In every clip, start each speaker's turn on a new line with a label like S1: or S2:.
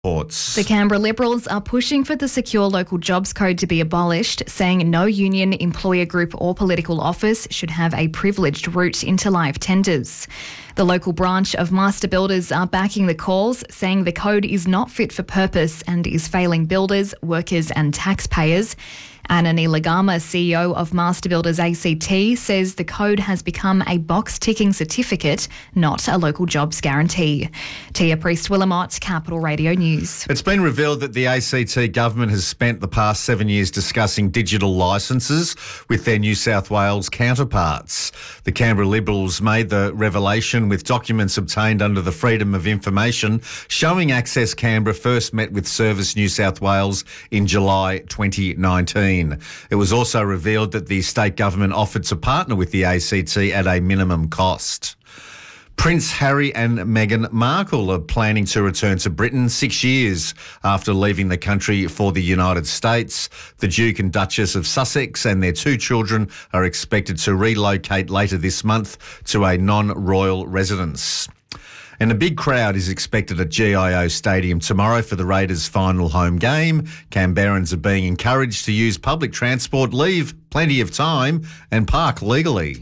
S1: The Canberra Liberals are pushing for the Secure Local Jobs Code to be abolished, saying no union, employer group or political office should have a privileged route into live tenders. The local branch of Master Builders are backing the calls, saying the code is not fit for purpose and is failing builders, workers and taxpayers. Anani Lagama, CEO of Master Builders ACT, says the code has become a box-ticking certificate, not a local jobs guarantee. Tia Priest-Willamot, Capital Radio News.
S2: It's been revealed that the ACT government has spent the past 7 years discussing digital licences with their New South Wales counterparts. The Canberra Liberals made the revelation with documents obtained under the Freedom of Information showing Access Canberra first met with Service New South Wales in July 2019. It was also revealed that the state government offered to partner with the ACT at a minimum cost. Prince Harry and Meghan Markle are planning to return to Britain 6 years after leaving the country for the United States. The Duke and Duchess of Sussex and their 2 children are expected to relocate later this month to a non-royal residence. And a big crowd is expected at GIO Stadium tomorrow for the Raiders' final home game. Canberrans are being encouraged to use public transport, leave plenty of time and park legally.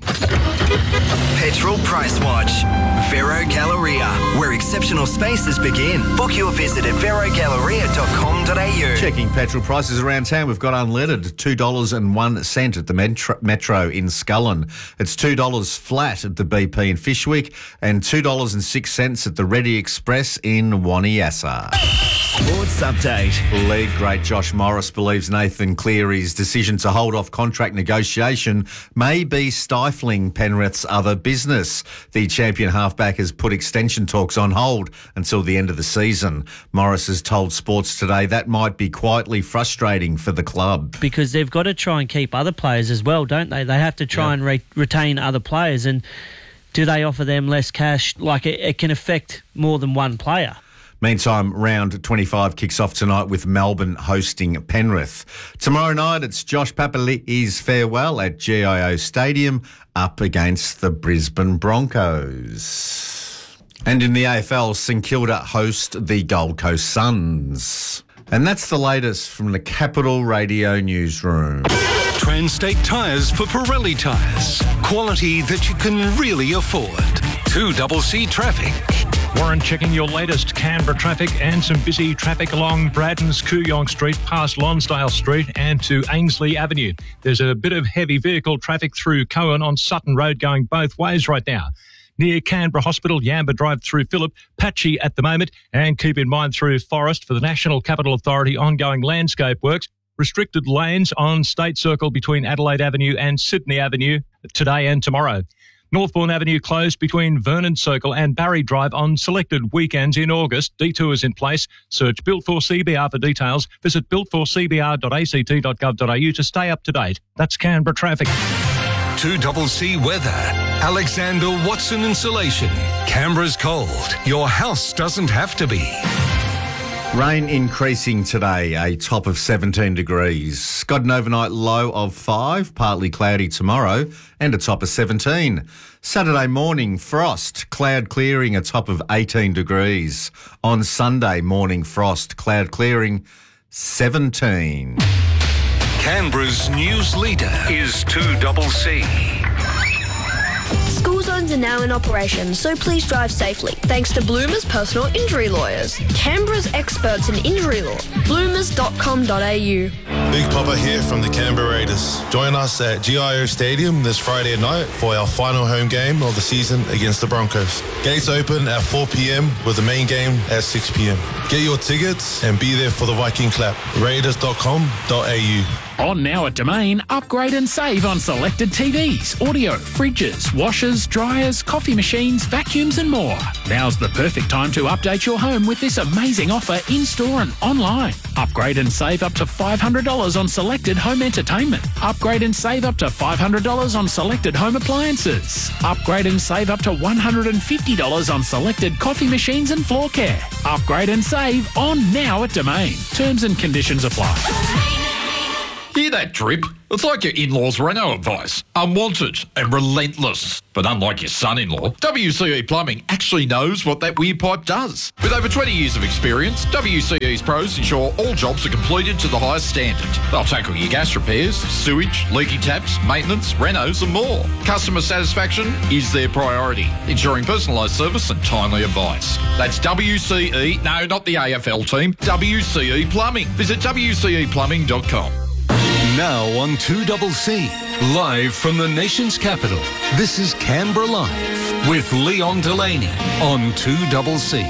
S3: Petrol Price Watch. Vero Galleria, where exceptional spaces begin. Book your visit at verogalleria.com.au.
S2: Checking petrol prices around town, we've got unleaded $2.01 at the Metro in Scullin. It's $2 flat at the BP in Fishwick and $2.06 at the Ready Express in Waniassa.
S3: Sports Update.
S2: League great Josh Morris believes Nathan Cleary's decision to hold off contract negotiation may be stifling Penrith's other business. The champion halfback has put extension talks on hold until the end of the season. Morris has told Sports Today that might be quietly frustrating for the club.
S4: Because they've got to try and keep other players as well, don't they? They have to try and retain other players. And do they offer them less cash? Like it can affect more than one player.
S2: Meantime, round 25 kicks off tonight with Melbourne hosting Penrith. Tomorrow night, it's Josh Papali'i's farewell at GIO Stadium up against the Brisbane Broncos. And in the AFL, St Kilda host the Gold Coast Suns. And that's the latest from the Capital Radio Newsroom.
S5: Trans-State Tyres for Pirelli Tyres. Quality that you can really afford. 2CC Traffic.
S6: Warren checking your latest Canberra traffic and some busy traffic along Braddon's Kooyong Street past Lonsdale Street and to Ainsley Avenue. There's a bit of heavy vehicle traffic through Cohen on Sutton Road going both ways right now. Near Canberra Hospital, Yamba Drive through Phillip, patchy at the moment, and keep in mind through Forest for the National Capital Authority ongoing landscape works. Restricted lanes on State Circle between Adelaide Avenue and Sydney Avenue today and tomorrow. Northbourne Avenue closed between Vernon Circle and Barry Drive on selected weekends in August. Detours in place. Search Built for CBR for details. Visit builtforcbr.act.gov.au to stay up to date. That's Canberra traffic.
S5: 2CC Weather. Alexander Watson Insulation. Canberra's cold. Your house doesn't have to be.
S2: Rain increasing today, a top of 17 degrees. Got an overnight low of 5, partly cloudy tomorrow, and a top of 17. Saturday morning, frost, cloud clearing, a top of 18 degrees. On Sunday morning, frost, cloud clearing, 17.
S5: Canberra's news leader is 2CC.
S7: School zones are now in operation, so please drive safely. Thanks to Bloomers Personal Injury Lawyers, Canberra's experts in injury law. bloomers.com.au.
S8: Big Papa here from the Canberra Raiders. Join us at GIO Stadium this Friday night for our final home game of the season against the Broncos. Gates open at 4 p.m. with the main game at 6 p.m. Get your tickets and be there for the Viking clap. Raiders.com.au.
S9: On now at Domain, upgrade and save on selected TVs, audio, fridges, washers, dryers, coffee machines, vacuums and more. Now's the perfect time to update your home with this amazing offer in-store and online. Upgrade and save up to $500 on selected home entertainment. Upgrade and save up to $500 on selected home appliances. Upgrade and save up to $150 on selected coffee machines and floor care. Upgrade and save on now at Domain. Terms and conditions apply.
S10: Hear that drip? It's like your in-laws' reno advice. Unwanted and relentless. But unlike your son-in-law, WCE Plumbing actually knows what that weird pipe does. With over 20 years of experience, WCE's pros ensure all jobs are completed to the highest standard. They'll tackle your gas repairs, sewage, leaky taps, maintenance, renos and more. Customer satisfaction is their priority, ensuring personalised service and timely advice. That's WCE, no, not the AFL team, WCE Plumbing. Visit WCEplumbing.com.
S5: Now on 2CC, live from the nation's capital, this is Canberra Live with Leon Delaney on 2CC.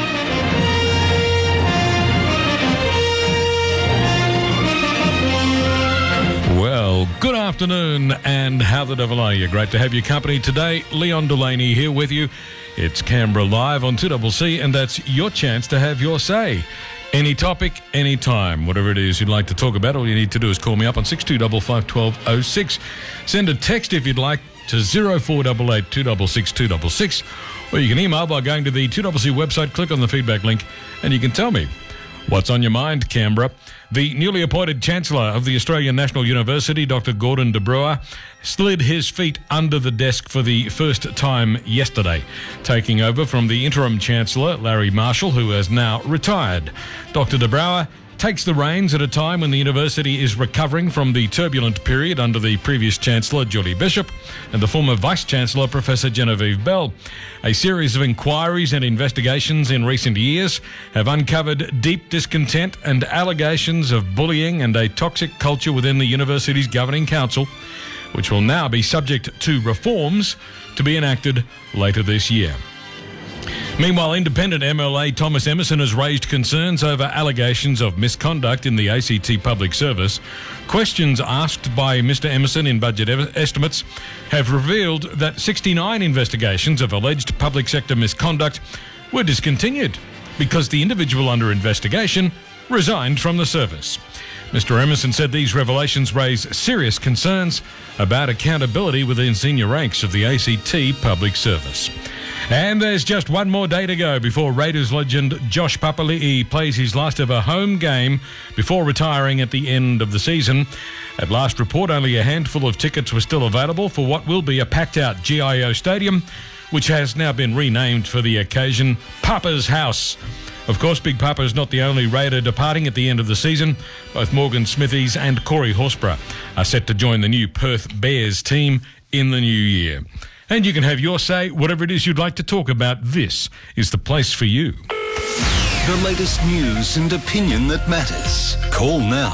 S6: Well, good afternoon, and how the devil are you? Great to have your company today. Leon Delaney here with you. It's Canberra Live on 2CC, and that's your chance to have your say. Any topic, any time, whatever it is you'd like to talk about, all you need to do is call me up on 6255 1206. Send a text if you'd like to 0488 266 266, or you can email by going to the 2CC website, click on the feedback link, and you can tell me what's on your mind, Canberra. The newly appointed Chancellor of the Australian National University, Dr. Gordon de Brouwer, slid his feet under the desk for the first time yesterday, taking over from the interim Chancellor, Larry Marshall, who has now retired. Dr. de Brouwer takes the reins at a time when the university is recovering from the turbulent period under the previous Chancellor, Julie Bishop, and the former Vice-Chancellor, Professor Genevieve Bell. A series of inquiries and investigations in recent years have uncovered deep discontent and allegations of bullying and a toxic culture within the university's governing council, which will now be subject to reforms to be enacted later this year. Meanwhile, independent MLA Thomas Emerson has raised concerns over allegations of misconduct in the ACT Public Service. Questions asked by Mr Emerson in budget estimates have revealed that 69 investigations of alleged public sector misconduct were discontinued because the individual under investigation resigned from the service. Mr Emerson said these revelations raise serious concerns about accountability within senior ranks of the ACT Public Service. And there's just one more day to go before Raiders legend Josh Papali'i plays his last ever home game before retiring at the end of the season. At last report, only a handful of tickets were still available for what will be a packed-out GIO Stadium, which has now been renamed for the occasion Papa's House. Of course, Big Papa is not the only Raider departing at the end of the season. Both Morgan Smithies and Corey Horsburgh are set to join the new Perth Bears team in the new year. And you can have your say, whatever it is you'd like to talk about. This is the place for you.
S5: The latest news and opinion that matters. Call now,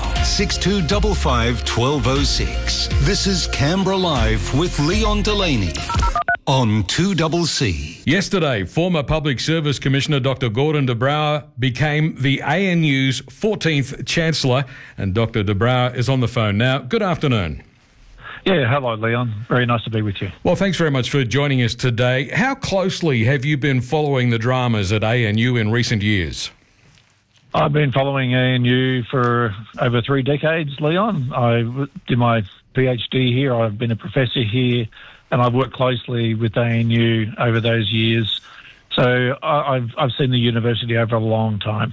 S5: 6255 1206. This is Canberra Live with Leon Delaney on 2CC.
S6: Yesterday, former Public Service Commissioner Dr. Gordon de Brouwer became the ANU's 14th Chancellor, and Dr. de Brouwer is on the phone now. Good afternoon.
S11: Yeah, hello, Leon. Very nice to be with you.
S6: Well, thanks very much for joining us today. How closely have you been following the dramas at ANU in recent years?
S11: I've been following ANU for over 3 decades, Leon. I did my PhD here. I've been a professor here, and I've worked closely with ANU over those years. So I've seen the university over a long time.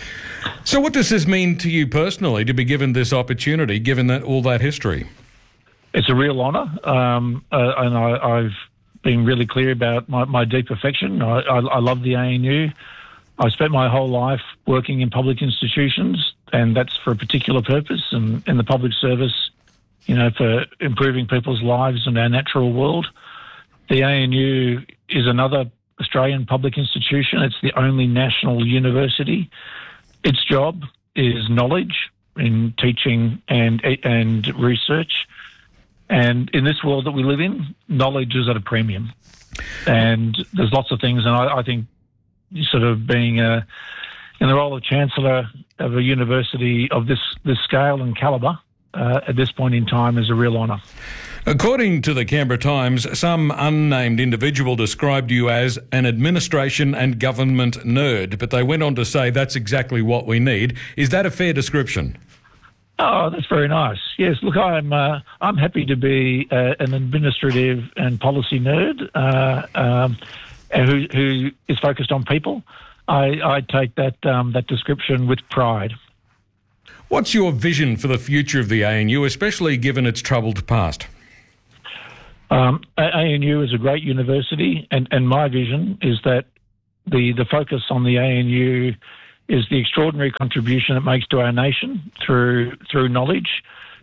S6: So what does this mean to you personally to be given this opportunity, given that all that history?
S11: It's a real honour, and I've been really clear about my deep affection. I love the ANU. I've spent my whole life working in public institutions, and that's for a particular purpose, and in the public service, you know, for improving people's lives in our natural world. The ANU is another Australian public institution. It's the only national university. Its job is knowledge in teaching and research. And in this world that we live in, knowledge is at a premium. And there's lots of things, and I think sort of being in the role of Chancellor of a university of this scale and calibre at this point in time is a real honour.
S6: According to the Canberra Times, some unnamed individual described you as an administration and government nerd, but they went on to say that's exactly what we need. Is that a fair description?
S11: Oh, that's very nice. Yes, look, I'm happy to be an administrative and policy nerd who is focused on people. I take that description with pride.
S12: What's your vision for the future of the ANU, especially given its troubled past?
S11: ANU is a great university, and my vision is that the focus on the ANU is the extraordinary contribution it makes to our nation through knowledge,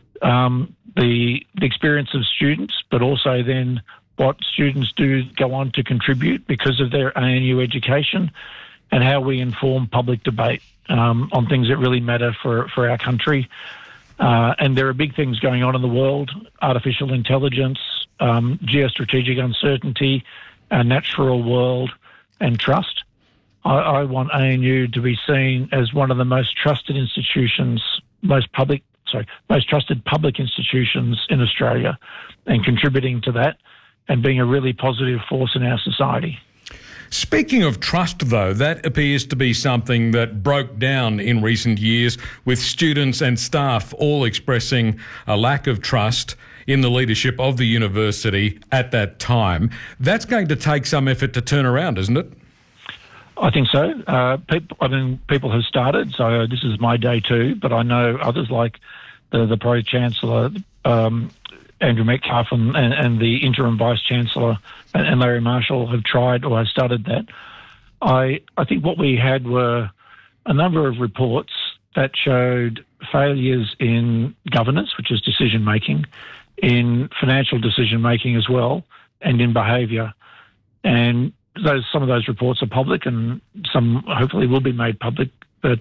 S11: the experience of students, but also then what students do go on to contribute because of their ANU education, and how we inform public debate on things that really matter for our country. And there are big things going on in the world: artificial intelligence, geostrategic uncertainty, our natural world, and trust. I want ANU to be seen as one of the most trusted institutions, most trusted public institutions in Australia, and contributing to that and being a really positive force in our society.
S12: Speaking of trust, though, that appears to be something that broke down in recent years, with students and staff all expressing a lack of trust in the leadership of the university at that time. That's going to take some effort to turn around, isn't it?
S11: I think so. People have started, so this is my day too, but I know others like the Pro-Chancellor, Andrew Metcalfe, and the Interim Vice-Chancellor and Larry Marshall have tried or have started that. I think what we had were a number of reports that showed failures in governance, which is decision-making, in financial decision-making as well, and in behaviour. And some of those reports are public, and some hopefully will be made public. But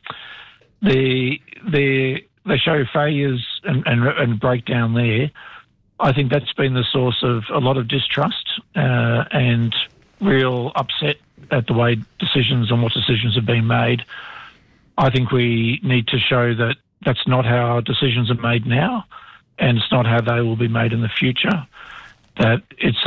S11: they show failures and breakdown there. I think that's been the source of a lot of distrust and real upset at the way decisions and what decisions have been made. I think we need to show that that's not how decisions are made now, and it's not how they will be made in the future. That it's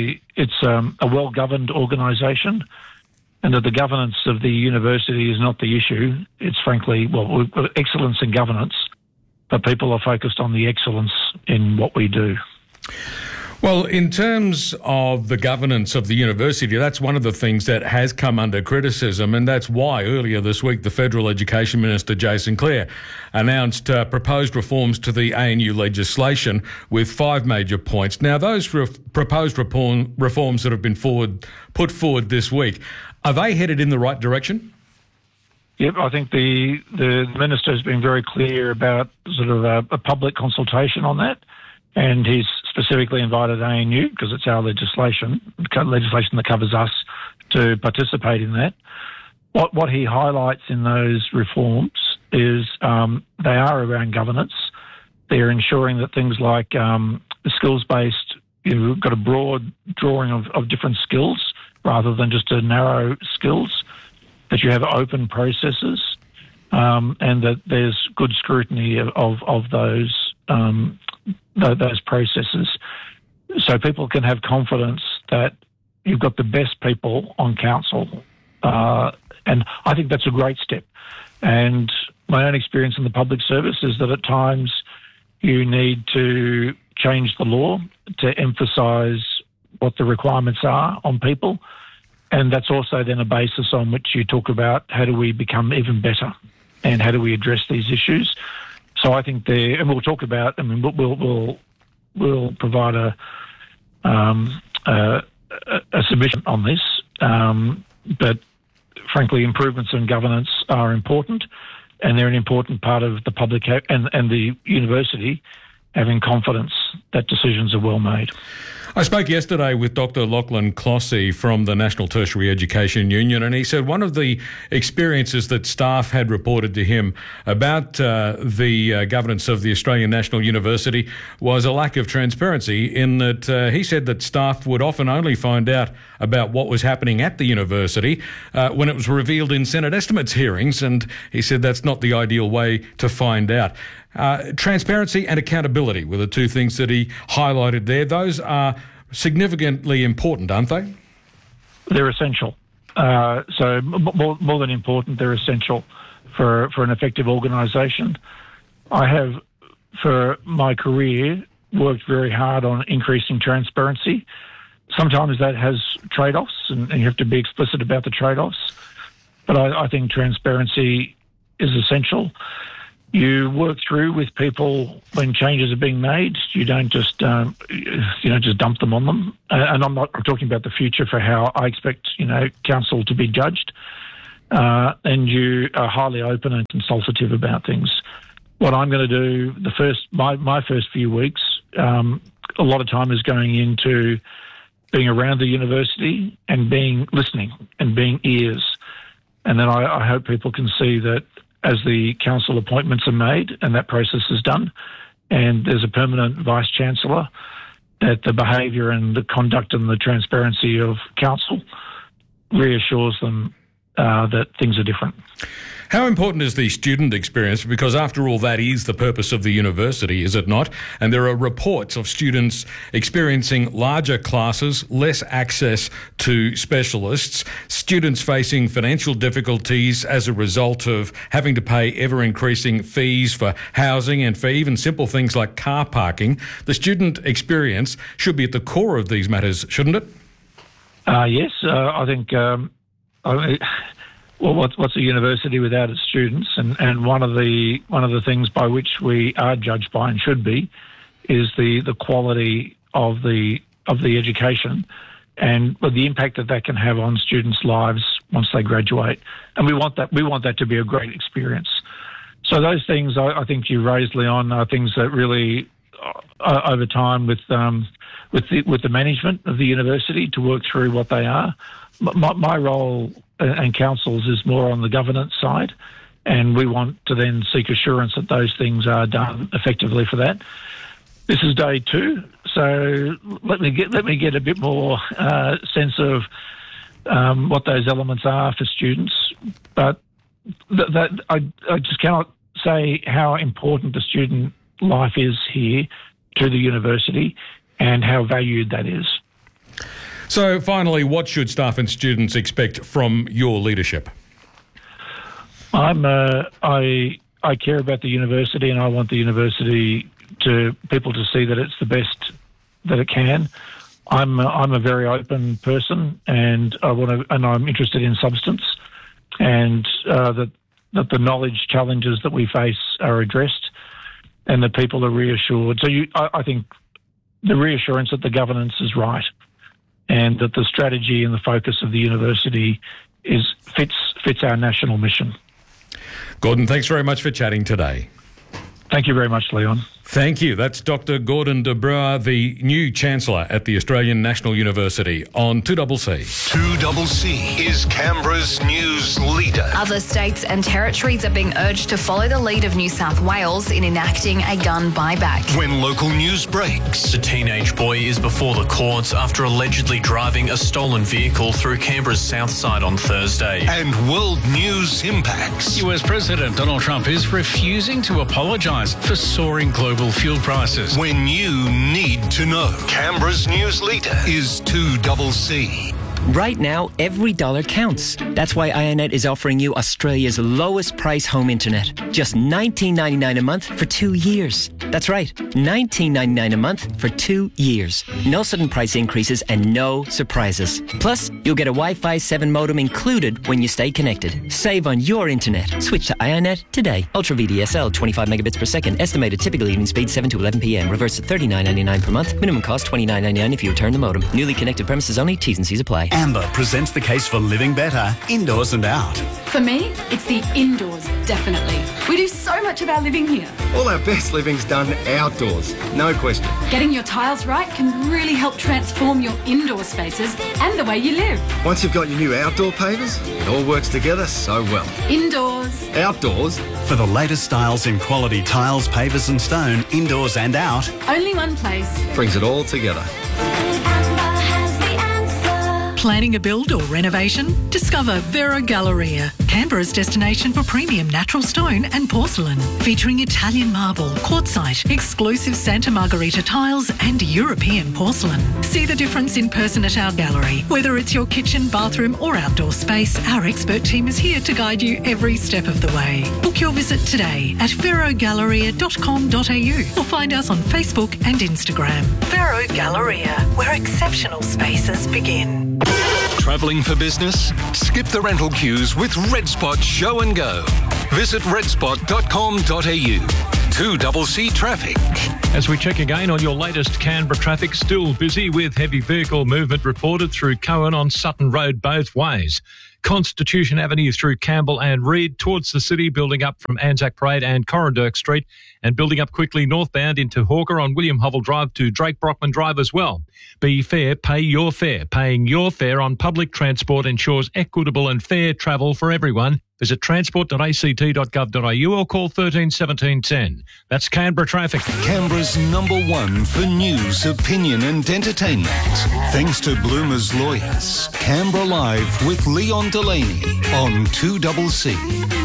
S11: a well-governed organisation, and that the governance of the university is not the issue. It's frankly, excellence in governance, but people are focused on the excellence in what we do.
S12: Well, in terms of the governance of the university, that's one of the things that has come under criticism, and that's why earlier this week the Federal Education Minister, Jason Clare, announced proposed reforms to the ANU legislation with 5 major points. Now, those proposed reforms that have been put forward this week, are they headed in the right direction?
S11: Yep, I think the Minister has been very clear about sort of a public consultation on that, and he's specifically invited ANU, because it's our legislation that covers us, to participate in that. What he highlights in those reforms is they are around governance. They're ensuring that things like skills-based, you've got a broad drawing of different skills rather than just a narrow skills, that you have open processes, and that there's good scrutiny of those processes, so people can have confidence that you've got the best people on council. And I think that's a great step. And my own experience in the public service is that at times you need to change the law to emphasise what the requirements are on people. And that's also then a basis on which you talk about how do we become even better and how do we address these issues. So I think and we'll talk about, I mean, we'll provide a submission on this, but frankly, improvements in governance are important, and they're an important part of the public and the university having confidence that decisions are well made.
S12: I spoke yesterday with Dr. Lachlan Clossy from the National Tertiary Education Union, and he said one of the experiences that staff had reported to him about the governance of the Australian National University was a lack of transparency, in that he said that staff would often only find out about what was happening at the university when it was revealed in Senate estimates hearings, and he said that's not the ideal way to find out. Transparency and accountability were the two things that he highlighted there. Those are significantly important, aren't they?
S11: They're essential. So more than important, they're essential for an effective organisation. I have, for my career, worked very hard on increasing transparency. Sometimes that has trade-offs, and you have to be explicit about the trade-offs. But I think transparency is essential. You work through with people when changes are being made. You don't just just dump them on them. And I'm talking about the future for how I expect council to be judged. And you are highly open and consultative about things. What I'm going to do my first few weeks, a lot of time is going into being around the university and listening and being ears. And then I hope people can see that as the council appointments are made and that process is done, and there's a permanent vice-chancellor, that the behaviour and the conduct and the transparency of council reassures them that things are different.
S12: How important is the student experience? Because after all, that is the purpose of the university, is it not? And there are reports of students experiencing larger classes, less access to specialists, students facing financial difficulties as a result of having to pay ever-increasing fees for housing and for even simple things like car parking. The student experience should be at the core of these matters, shouldn't it?
S11: Yes, I think... Well, what's a university without its students? And one of the things by which we are judged by and should be is the quality of the education and the impact that can have on students' lives once they graduate. And we want that to be a great experience. So those things I think you raised, Leon, are things that really over time with the management of the university to work through what they are. My role and council's is more on the governance side, and we want to then seek assurance that those things are done effectively for that. This is day 2, so let me get a bit more sense of what those elements are for students. But I just cannot say how important the student life is here to the university and how valued that is.
S12: So finally, what should staff and students expect from your leadership?
S11: I care about the university, and I want the university people to see that it's the best that it can. I'm a very open person, and I'm interested in substance, and that the knowledge challenges that we face are addressed, and that people are reassured. So I think the reassurance that the governance is right, and that the strategy and the focus of the university fits our national mission.
S12: Gordon, thanks very much for chatting today.
S11: Thank you very much, Leon.
S12: Thank you. That's Dr. Gordon de Bruin, the new Chancellor at the Australian National University on 2CC.
S5: 2CC is Canberra's news leader.
S1: Other states and territories are being urged to follow the lead of New South Wales in enacting a gun buyback.
S5: When local news breaks.
S13: The teenage boy is before the courts after allegedly driving a stolen vehicle through Canberra's south side on Thursday.
S5: And world news impacts.
S9: US President Donald Trump is refusing to apologise for soaring global fuel prices.
S5: When you need to know. Canberra's news leader is 2CC.
S14: Right now, every dollar counts. That's why iiNet is offering you Australia's lowest price home internet. Just $19.99 a month for 2 years. That's right, $19.99 a month for 2 years. No sudden price increases and no surprises. Plus, you'll get a Wi-Fi 7 modem included when you stay connected. Save on your internet. Switch to iiNet today. Ultra VDSL, 25 megabits per second. Estimated typical evening speed 7 to 11 p.m. Reverse at $39.99 per month. Minimum cost $29.99 if you return the modem. Newly connected premises only. T's and C's apply.
S15: Amber presents the case for living better, indoors and out.
S16: For me, it's the indoors, definitely. We do so much of our living here.
S17: All our best living's done outdoors, no question.
S16: Getting your tiles right can really help transform your indoor spaces and the way you live.
S17: Once you've got your new outdoor pavers, it all works together so well.
S16: Indoors.
S17: Outdoors.
S15: For the latest styles in quality tiles, pavers and stone, indoors and out.
S16: Only one place.
S17: Brings it all together.
S18: Planning a build or renovation? Discover Vero Galleria, Canberra's destination for premium natural stone and porcelain. Featuring Italian marble, quartzite, exclusive Santa Margherita tiles and European porcelain. See the difference in person at our gallery. Whether it's your kitchen, bathroom or outdoor space, our expert team is here to guide you every step of the way. Book your visit today at verogalleria.com.au or find us on Facebook and Instagram. Vero Galleria, where exceptional spaces begin.
S5: Travelling for business? Skip the rental queues with Red Spot Show and Go. visit redspot.com.au. 2CC Traffic.
S6: As we check again on your latest Canberra traffic, still busy with heavy vehicle movement reported through Cohen on Sutton Road both ways. Constitution Avenue through Campbell and Reed towards the city, building up from Anzac Parade and Corrandirk Street, and building up quickly northbound into Hawker on William Hovell Drive to Drake Brockman Drive as well. Be fair, pay your fare. Paying your fare on public transport ensures equitable and fair travel for everyone. Visit transport.act.gov.au or call 13 17 10. That's Canberra Traffic.
S5: Canberra's #1 for news, opinion and entertainment. Thanks to Bloomer's Lawyers. Canberra Live with Leon Delaney on 2CC.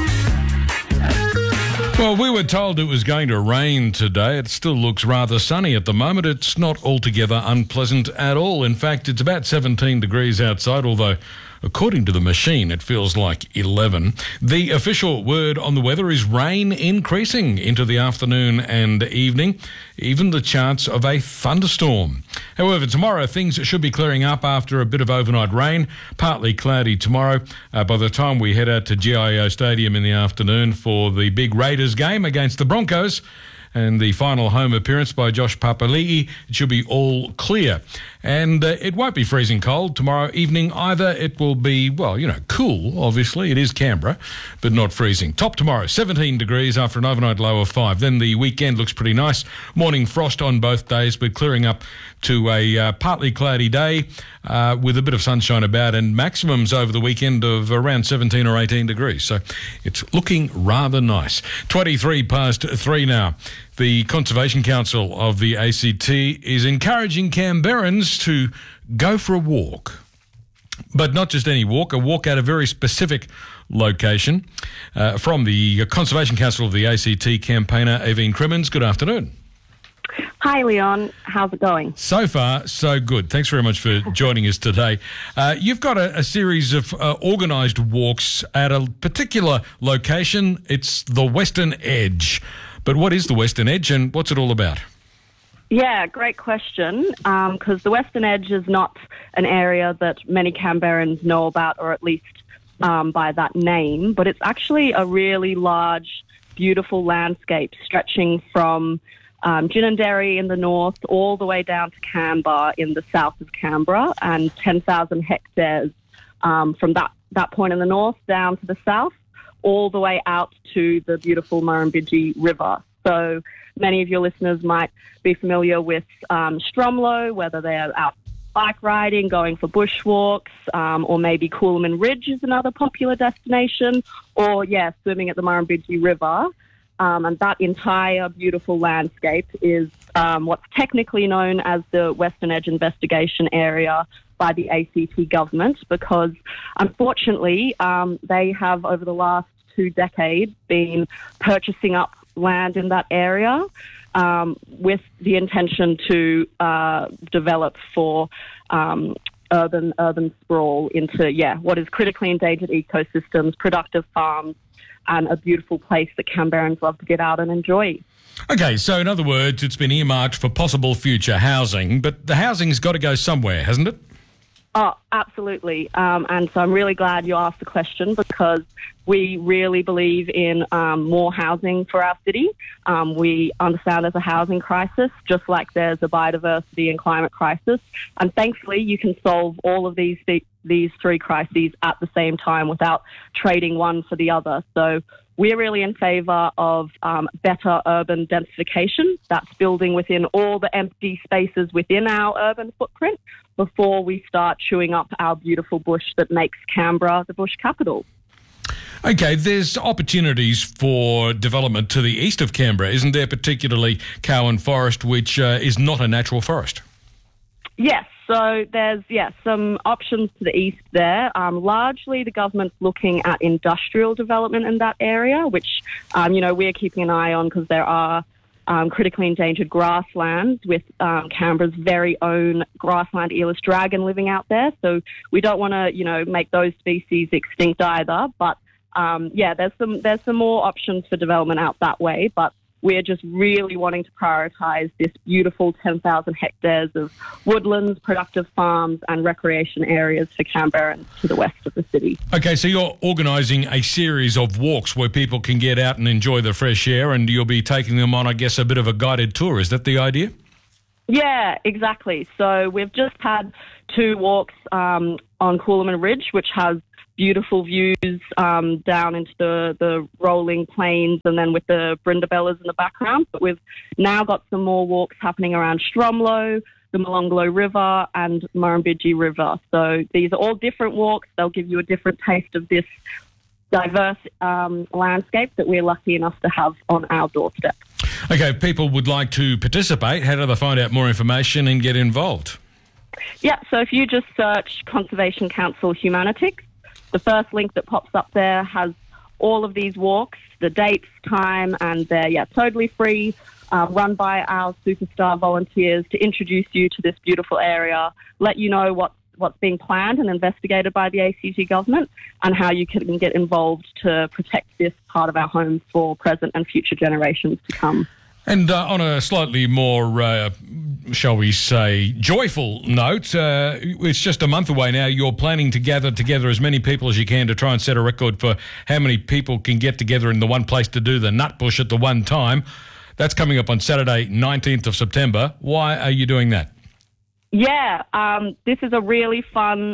S12: Well, we were told it was going to rain today. It still looks rather sunny at the moment. It's not altogether unpleasant at all. In fact, it's about 17 degrees outside, although according to the machine, it feels like 11. The official word on the weather is rain increasing into the afternoon and evening, even the chance of a thunderstorm. However, tomorrow things should be clearing up after a bit of overnight rain, partly cloudy tomorrow. By the time we head out to GIO Stadium in the afternoon for the big Raiders game against the Broncos, and the final home appearance by Josh Papali'i, it should be all clear. And it won't be freezing cold tomorrow evening either. It will be, well, cool, obviously. It is Canberra, but not freezing. Top tomorrow, 17 degrees after an overnight low of 5. Then the weekend looks pretty nice. Morning frost on both days, but clearing up to a partly cloudy day with a bit of sunshine about, and maximums over the weekend of around 17 or 18 degrees. So it's looking rather nice. 23 past 3 now. The Conservation Council of the ACT is encouraging Canberrans to go for a walk. But not just any walk, a walk at a very specific location. From the Conservation Council of the ACT campaigner, Evine Crimmins, good afternoon.
S19: Hi, Leon. How's it going?
S12: So far, so good. Thanks very much for joining us today. You've got a series of organised walks at a particular location. It's the Western Edge. But what is the Western Edge and what's it all about?
S19: Yeah, great question, because the Western Edge is not an area that many Canberrans know about, or at least by that name, but it's actually a really large, beautiful landscape stretching from Ginninderry in the north all the way down to Canberra in the south of Canberra, and 10,000 hectares from that point in the north down to the south, all the way out to the beautiful Murrumbidgee River. So many of your listeners might be familiar with Stromlo, whether they're out bike riding, going for bushwalks, or maybe Coolman Ridge is another popular destination, or, swimming at the Murrumbidgee River. And that entire beautiful landscape is what's technically known as the Western Edge Investigation Area by the ACT government, because unfortunately they have over the last 2 decades been purchasing up land in that area with the intention to develop for urban sprawl into what is critically endangered ecosystems, productive farms, and a beautiful place that Canberrans love to get out and enjoy.
S12: Okay, so in other words, it's been earmarked for possible future housing, but the housing's got to go somewhere, hasn't it?
S19: Oh, absolutely. And so I'm really glad you asked the question, because we really believe in more housing for our city. We understand there's a housing crisis, just like there's a biodiversity and climate crisis. And thankfully, you can solve all of these 3 crises at the same time without trading one for the other. So we're really in favour of better urban densification. That's building within all the empty spaces within our urban footprint before we start chewing up our beautiful bush that makes Canberra the bush capital.
S12: Okay, there's opportunities for development to the east of Canberra, isn't there, particularly Cowan Forest, which is not a natural forest?
S19: Yes, so there's some options to the east there. Largely the government's looking at industrial development in that area, which, we're keeping an eye on, because there are critically endangered grasslands with Canberra's very own grassland Aeolus dragon living out there. So we don't want to, make those species extinct either. But there's some more options for development out that way. But we're just really wanting to prioritise this beautiful 10,000 hectares of woodlands, productive farms and recreation areas for Canberrans to the west of the city.
S12: Okay, so you're organising a series of walks where people can get out and enjoy the fresh air, and you'll be taking them on, I guess, a bit of a guided tour. Is that the idea?
S19: Yeah, exactly. So we've just had 2 walks on Coolman Ridge, which has beautiful views down into the rolling plains and then with the Brindabellas in the background. But we've now got some more walks happening around Stromlo, the Molonglo River and Murrumbidgee River. So these are all different walks. They'll give you a different taste of this diverse landscape that we're lucky enough to have on our doorstep.
S12: Okay, if people would like to participate, how do they find out more information and get involved?
S19: Yeah, so if you just search Conservation Council Humanitics, the first link that pops up there has all of these walks, the dates, time, and they're totally free, run by our superstar volunteers to introduce you to this beautiful area, let you know what's being planned and investigated by the ACT government and how you can get involved to protect this part of our homes for present and future generations to come.
S12: And on a slightly more, shall we say, joyful note, it's just a month away now. You're planning to gather together as many people as you can to try and set a record for how many people can get together in the one place to do the Nutbush at the one time. That's coming up on Saturday, 19th of September. Why are you doing that?
S19: Yeah, this is a really fun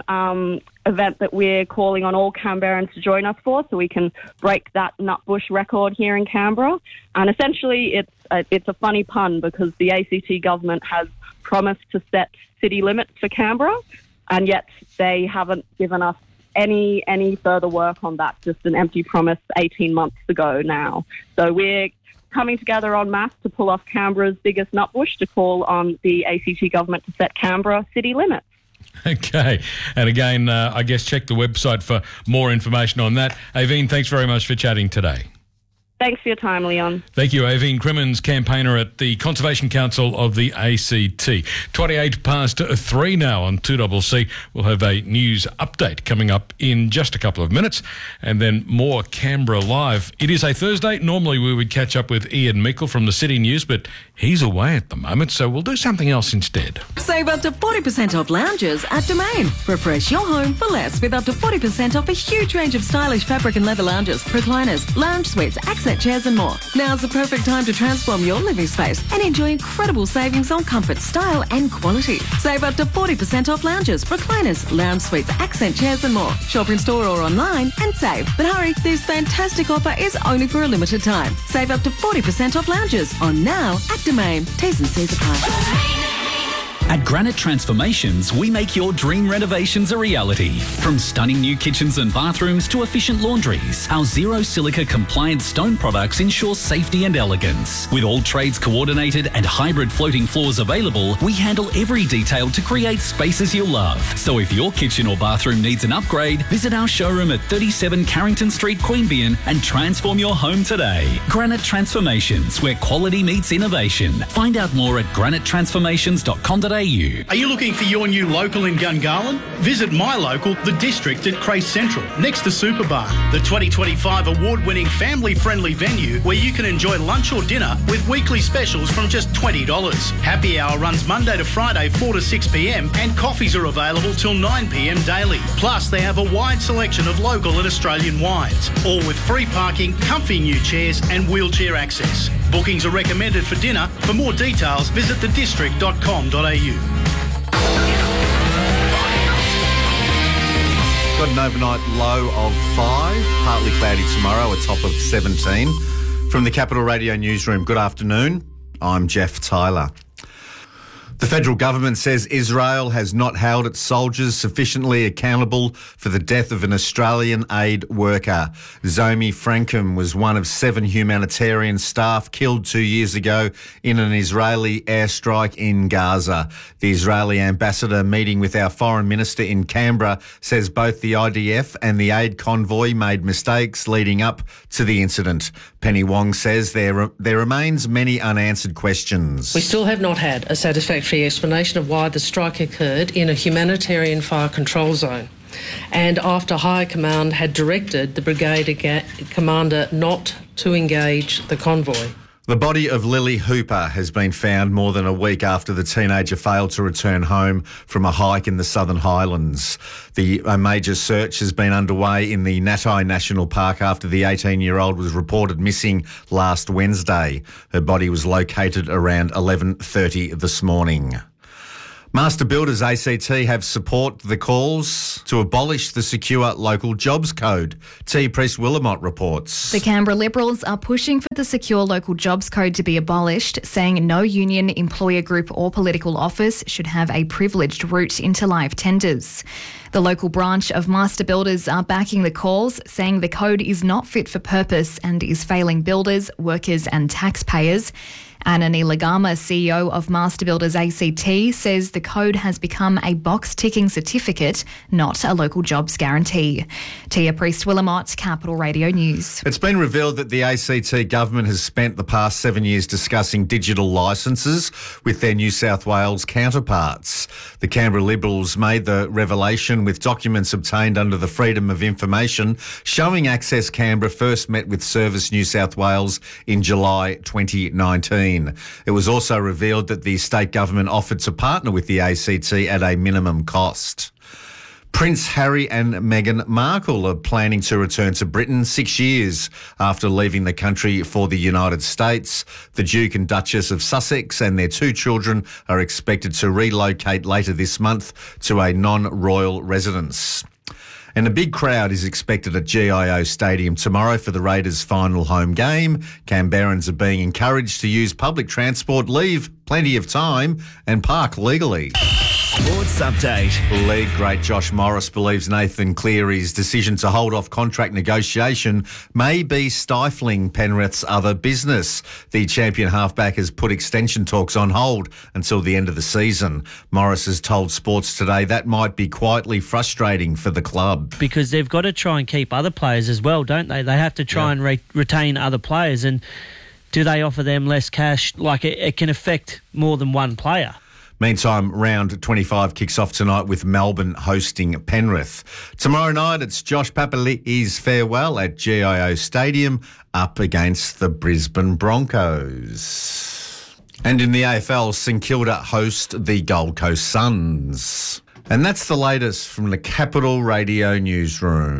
S19: event that we're calling on all Canberrans to join us for, so we can break that Nutbush record here in Canberra. And essentially, it's a funny pun because the ACT government has promised to set city limits for Canberra, and yet they haven't given us any further work on that. Just an empty promise 18 months ago now. So we're coming together en masse to pull off Canberra's biggest nutbush to call on the ACT government to set Canberra city limits.
S12: Okay. And again, I guess check the website for more information on that. Aveen, thanks very much for chatting today.
S19: Thanks for your time, Leon.
S12: Thank you, Aveen Crimmins, campaigner at the Conservation Council of the ACT. 28 past 3 now on 2CC. We'll have a news update coming up in just a couple of minutes, and then more Canberra Live. It is a Thursday. Normally we would catch up with Ian Meikle from the City News, but he's away at the moment, so we'll do something else instead.
S20: Save up to 40% off lounges at Domain. Refresh your home for less with up to 40% off a huge range of stylish fabric and leather lounges, recliners, lounge suites, accent chairs and more. Now's the perfect time to transform your living space and enjoy incredible savings on comfort, style and quality. Save up to 40% off lounges, recliners, lounge suites, accent chairs and more. Shop in store or online and save. But hurry, this fantastic offer is only for a limited time. Save up to 40% off lounges on now at Domain. T's and C's apply.
S21: At Granite Transformations, we make your dream renovations a reality. From stunning new kitchens and bathrooms to efficient laundries, our zero silica compliant stone products ensure safety and elegance. With all trades coordinated and hybrid floating floors available, we handle every detail to create spaces you'll love. So if your kitchen or bathroom needs an upgrade, visit our showroom at 37 Carrington Street, Queanbeyan and transform your home today. Granite Transformations, where quality meets innovation. Find out more at granitetransformations.com.au. Are
S22: you looking for your new local in Gungahlin? Visit my local, The District at Crace Central, next to Superbar, the 2025 award-winning family-friendly venue where you can enjoy lunch or dinner with weekly specials from just $20. Happy hour runs Monday to Friday 4 to 6 p.m. and coffees are available till 9 p.m. daily. Plus, they have a wide selection of local and Australian wines, all with free parking, comfy new chairs and wheelchair access. Bookings are recommended for dinner. For more details, visit thedistrict.com.au.
S2: Got an overnight low of 5, partly cloudy tomorrow, a top of 17. From the Capital Radio Newsroom, good afternoon. I'm Jeff Tyler. The federal government says Israel has not held its soldiers sufficiently accountable for the death of an Australian aid worker. Zomi Frankum was one of 7 humanitarian staff killed 2 years ago in an Israeli airstrike in Gaza. The Israeli ambassador meeting with our foreign minister in Canberra says both the IDF and the aid convoy made mistakes leading up to the incident. Penny Wong says there remains many unanswered questions.
S23: We still have not had a satisfactory explanation of why the strike occurred in a humanitarian fire control zone, and after High Command had directed the brigade commander not to engage the convoy.
S2: The body of Lily Hooper has been found more than a week after the teenager failed to return home from a hike in the Southern Highlands. A major search has been underway in the Natai National Park after the 18-year-old was reported missing last Wednesday. Her body was located around 11:30 this morning. Master Builders ACT have support the calls to abolish the secure local jobs code. T. Priest Willamot reports.
S1: The Canberra Liberals are pushing for the secure local jobs code to be abolished, saying no union, employer group or political office should have a privileged route into live tenders. The local branch of Master Builders are backing the calls, saying the code is not fit for purpose and is failing builders, workers and taxpayers. Anna Nilagama, CEO of Master Builders ACT, says the code has become a box-ticking certificate, not a local jobs guarantee. Tia Priest-Willamot, Capital Radio News.
S2: It's been revealed that the ACT government has spent the past 7 years discussing digital licences with their New South Wales counterparts. The Canberra Liberals made the revelation with documents obtained under the Freedom of Information showing Access Canberra first met with Service New South Wales in July 2019. It was also revealed that the state government offered to partner with the ACT at a minimum cost. Prince Harry and Meghan Markle are planning to return to Britain 6 years after leaving the country for the United States. The Duke and Duchess of Sussex and their 2 children are expected to relocate later this month to a non-royal residence. And a big crowd is expected at GIO Stadium tomorrow for the Raiders' final home game. Canberrans are being encouraged to use public transport, leave plenty of time and park legally.
S3: Sports update.
S2: League great Josh Morris believes Nathan Cleary's decision to hold off contract negotiation may be stifling Penrith's other business. The champion halfback has put extension talks on hold until the end of the season. Morris has told Sports Today that might be quietly frustrating for the club.
S4: Because they've got to try and keep other players as well, don't they? They have to try and retain other players. And do they offer them less cash? Like it can affect more than one player.
S2: Meantime, round 25 kicks off tonight with Melbourne hosting Penrith. Tomorrow night, it's Josh Papali'i's farewell at GIO Stadium up against the Brisbane Broncos. And in the AFL, St Kilda host the Gold Coast Suns. And that's the latest from the Capital Radio Newsroom.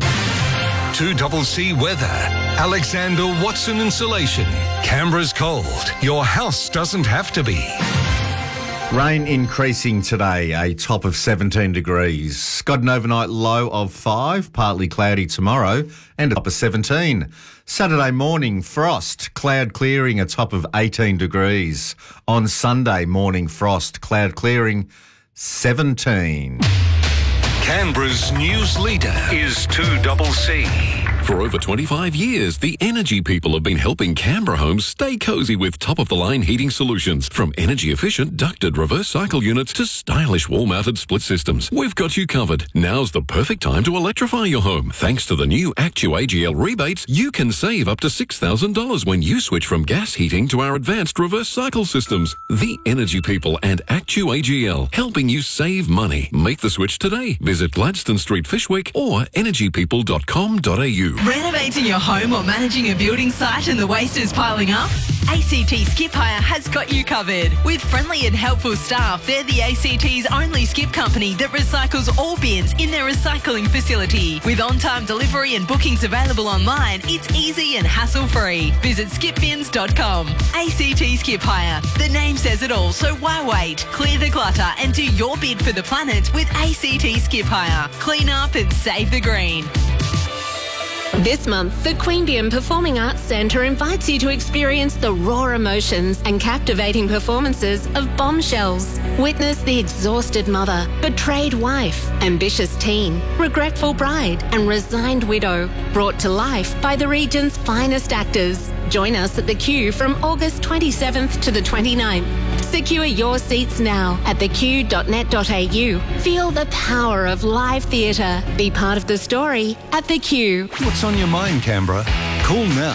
S5: 2CC Weather. Alexander Watson Insulation. Canberra's cold. Your house doesn't have to be.
S2: Rain increasing today, a top of 17 degrees. Got an overnight low of 5, partly cloudy tomorrow, and a top of 17. Saturday morning, frost, cloud clearing, a top of 18 degrees. On Sunday morning, frost, cloud clearing, 17.
S5: Canberra's news leader is 2CC.
S7: For over 25 years, the Energy People have been helping Canberra homes stay cosy with top-of-the-line heating solutions. From energy-efficient ducted reverse cycle units to stylish wall-mounted split systems. We've got you covered. Now's the perfect time to electrify your home. Thanks to the new Actu-AGL rebates, you can save up to $6,000 when you switch from gas heating to our advanced reverse cycle systems. The Energy People and Actu-AGL, helping you save money. Make the switch today. Visit Gladstone Street, Fishwick or energypeople.com.au.
S24: Renovating your home or managing a building site and the waste is piling up? ACT Skip Hire has got you covered. With friendly and helpful staff, they're the ACT's only skip company that recycles all bins in their recycling facility. With on-time delivery and bookings available online, it's easy and hassle-free. Visit skipbins.com. ACT Skip Hire. The name says it all, so why wait? Clear the clutter and do your bid for the planet with ACT Skip Hire. Clean up and save the green.
S25: This month, the Queanbeyan Performing Arts Centre invites you to experience the raw emotions and captivating performances of Bombshells. Witness the exhausted mother, betrayed wife, ambitious teen, regretful bride and resigned widow, brought to life by the region's finest actors. Join us at the Q from August 27th to the 29th. Secure your seats now at theq.net.au. Feel the power of live theatre. Be part of the story at the Q.
S5: What's on your mind, Canberra? Call now.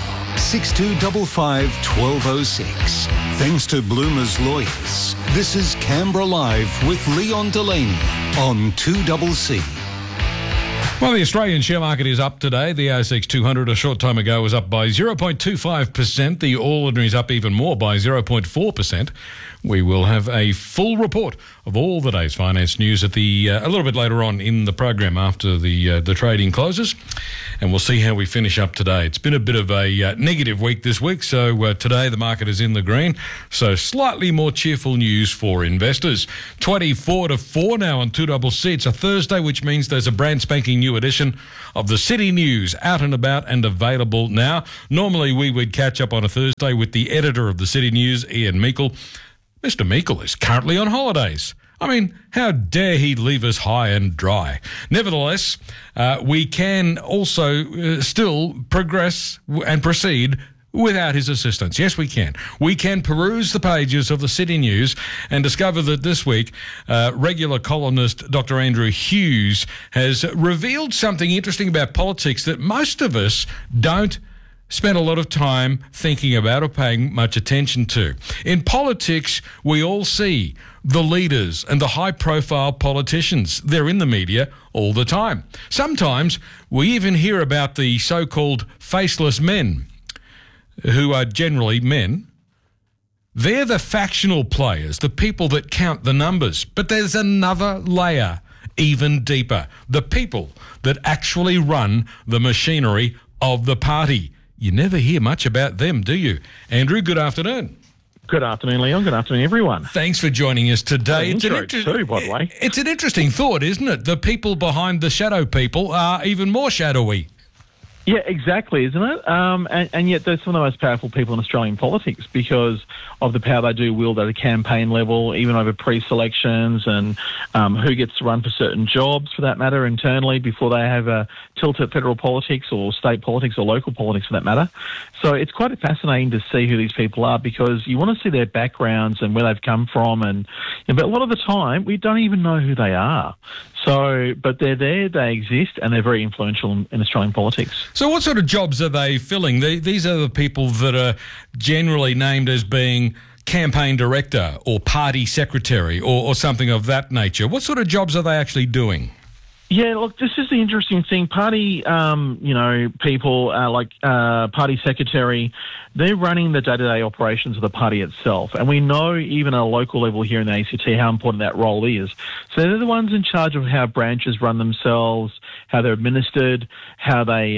S5: 6255 1206. Thanks to Bloomer's Lawyers. This is Canberra Live with Leon Delaney on 2CC.
S12: Well, the Australian share market is up today. The ASX 200 a short time ago was up by 0.25%. The All Ordinary is up even more by 0.4%. We will have a full report of all the day's finance news at a little bit later on in the program after the trading closes, and we'll see how we finish up today. It's been a bit of a negative week this week, so today the market is in the green, so slightly more cheerful news for investors. 24 to 4 now on 2CC. It's a Thursday, which means there's a brand spanking new edition of the City News out and about and available now. Normally we would catch up on a Thursday with the editor of the City News, Ian Meikle. Mr. Meikle is currently on holidays. I mean, how dare he leave us high and dry? Nevertheless, we can also still progress and proceed without his assistance. Yes, we can. We can peruse the pages of the City News and discover that this week, regular columnist Dr. Andrew Hughes has revealed something interesting about politics that most of us don't spend a lot of time thinking about or paying much attention to. In politics, we all see the leaders and the high-profile politicians. They're in the media all the time. Sometimes we even hear about the so-called faceless men, who are generally men. They're the factional players, the people that count the numbers. But there's another layer, even deeper, the people that actually run the machinery of the party. You never hear much about them, do you? Andrew, good afternoon.
S8: Good afternoon, Leon. Good afternoon, everyone.
S12: Thanks for joining us today.
S8: It's too, by the way.
S12: It's an interesting thought, isn't it? The people behind the shadow people are even more shadowy.
S8: Yeah, exactly, isn't it? And yet they're some of the most powerful people in Australian politics because of the power they do wield at a campaign level, even over pre-selections and who gets to run for certain jobs, for that matter, internally before they have a tilt at federal politics or state politics or local politics, for that matter. So it's quite fascinating to see who these people are because you want to see their backgrounds and where they've come from. But a lot of the time, we don't even know who they are. So, but they're there, they exist, and they're very influential in Australian politics.
S12: So what sort of jobs are they filling? These are the people that are generally named as being campaign director or party secretary or something of that nature. What sort of jobs are they actually doing?
S8: Yeah, look, this is the interesting thing. Party, people like party secretary, they're running the day-to-day operations of the party itself. And we know even at a local level here in the ACT how important that role is. So they're the ones in charge of how branches run themselves, how they're administered, how they,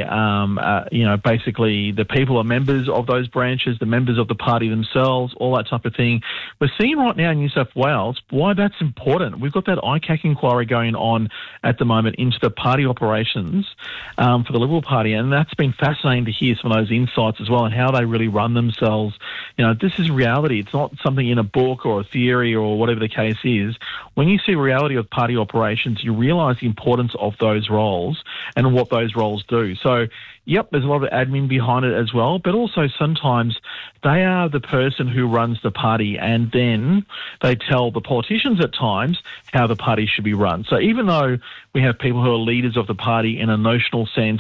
S8: basically the people are members of those branches, the members of the party themselves, all that type of thing. We're seeing right now in New South Wales why that's important. We've got that ICAC inquiry going on at the moment into the party operations for the Liberal Party, and that's been fascinating to hear some of those insights as well and how they really run themselves. This is reality. It's not something in a book or a theory or whatever the case is. When you see reality of party operations, you realise the importance of those roles and what those roles do. So, yep, there's a lot of admin behind it as well, but also sometimes they are the person who runs the party and then they tell the politicians at times how the party should be run. So even though we have people who are leaders of the party in a notional sense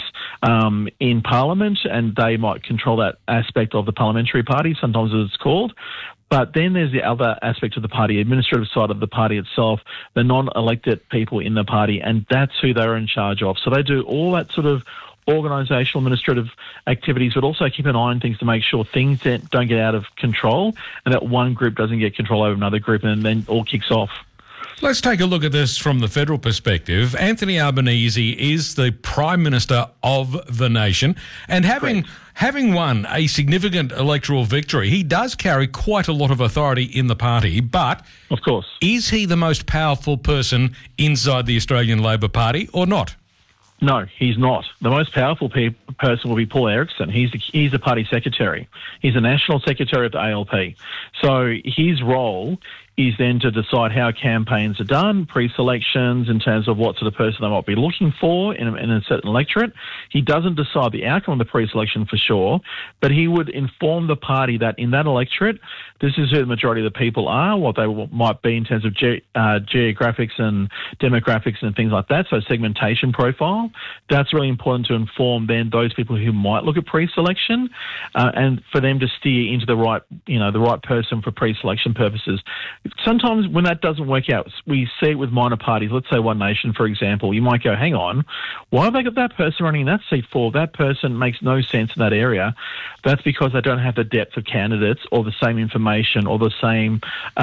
S8: in Parliament and they might control that aspect of the parliamentary party, sometimes as it's called, but then there's the other aspect of the party, administrative side of the party itself, the non-elected people in the party, and that's who they're in charge of. So they do all that sort of organisational administrative activities, but also keep an eye on things to make sure things don't get out of control and that one group doesn't get control over another group and then all kicks off.
S12: Let's take a look at this from the federal perspective. Anthony Albanese is the Prime Minister of the nation, and having won a significant electoral victory, he does carry quite a lot of authority in the party, but
S8: of course, is
S12: he the most powerful person inside the Australian Labor Party or not?
S8: No, he's not. The most powerful person will be Paul Erickson. He's the party secretary. He's the national secretary of the ALP. So his role is then to decide how campaigns are done, pre-selections in terms of what sort of person they might be looking for in a certain electorate. He doesn't decide the outcome of the pre-selection for sure, but he would inform the party that in that electorate, this is who the majority of the people are, what they might be in terms of geographics and demographics and things like that, so segmentation profile. That's really important to inform then those people who might look at pre-selection and for them to steer into the right person for pre-selection purposes. sometimes when that doesn't work out, we see it with minor parties. Let's say One Nation, for example. You might go, hang on, why have they got that person running in that seat for? That person makes no sense in that area. That's because they don't have the depth of candidates or the same information or the same